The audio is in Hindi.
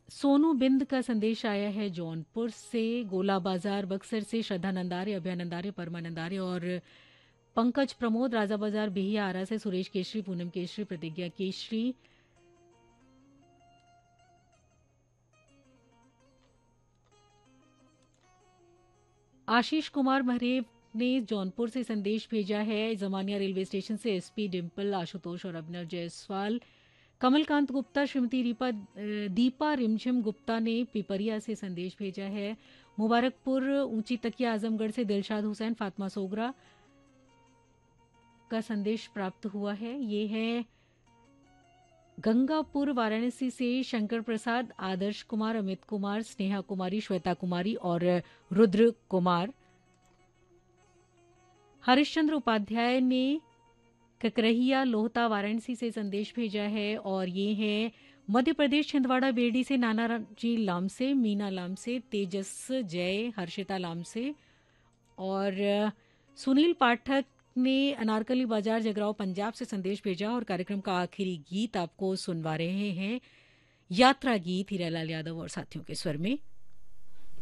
सोनू बिंद का संदेश आया है जौनपुर से। गोला बाजार बक्सर से श्रद्धा नंदारे, अभय नंदारे, परमा नंदारे और पंकज प्रमोद। राजा बाजार बिहिया आरा से सुरेश केशरी, पूनम केशरी, प्रतिज्ञा केशरी। आशीष कुमार महरेव ने जौनपुर से संदेश भेजा है। जमानिया रेलवे स्टेशन से एसपी डिम्पल, आशुतोष और अभिनव जायसवाल। कमलकांत गुप्ता, श्रीमती दीपा रिमझिम गुप्ता ने पिपरिया से संदेश भेजा है। मुबारकपुर ऊंची तकिया आजमगढ़ से दिलशाद हुसैन, फातिमा सोगरा का संदेश प्राप्त हुआ है। ये है गंगापुर वाराणसी से शंकर प्रसाद, आदर्श कुमार, अमित कुमार, स्नेहा कुमारी, श्वेता कुमारी और रुद्र कुमार। हरिश्चंद्र उपाध्याय ने ककरहिया लोहता वाराणसी से संदेश भेजा है और ये है मध्य प्रदेश छिंदवाड़ा बेरडी से नाना जी लामसे, मीना लामसे, तेजस जय, हर्षिता लामसे और सुनील पाठक ने अनारकली बाजार जगराव पंजाब से संदेश भेजा। और कार्यक्रम का आखिरी गीत आपको सुनवा रहे हैं, यात्रा गीत हीरालाल यादव और साथियों के स्वर में।